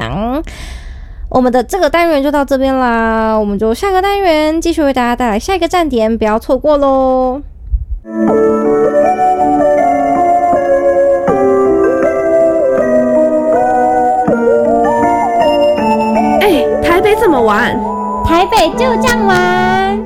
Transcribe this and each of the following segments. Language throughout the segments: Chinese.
享。我们的这个单元就到这边啦，我们就下个单元继续为大家带来下一个站点，不要错过咯。 台北怎么玩？ 台北就这样玩。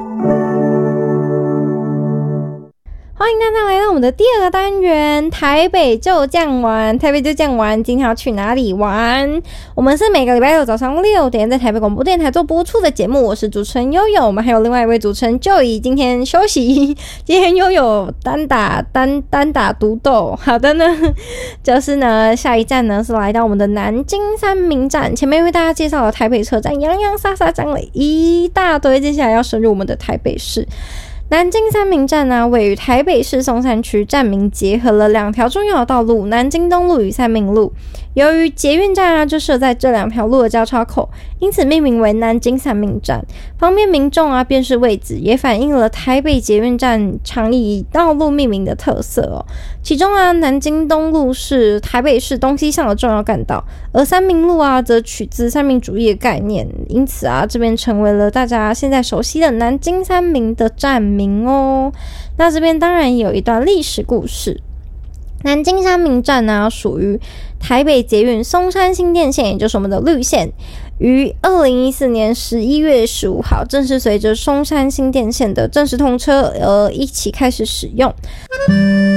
欢迎大家来到我们的第二个单元，台北就这样玩。台北就这样玩，今天要去哪里玩？我们是每个礼拜六早上6点在台北广播电台做播出的节目，我是主持人悠悠，我们还有另外一位主持人 Joey， 今天休息，今天悠悠单打独斗。好的呢，就是呢，下一站呢是来到我们的南京三民站，前面为大家介绍了台北车站，洋洋洒洒讲了一大堆，接下来要深入我们的台北市。南京三民站呢，位于台北市松山区，站名结合了两条重要的道路，南京东路与三民路。由于捷运站就设在这两条路的交叉口，因此命名为南京三民站，方便民众辨识位置，也反映了台北捷运站常以道路命名的特色哦。其中南京东路是台北市东西向的重要干道，而三民路则取自三民主义的概念，因此这边成为了大家现在熟悉的南京三民的站名哦。那这边当然也有一段历史故事。南京三民站属于台北捷运松山新店线，也就是我们的绿线，于2014年11月15号正式随着松山新店线的正式通车而一起开始使用。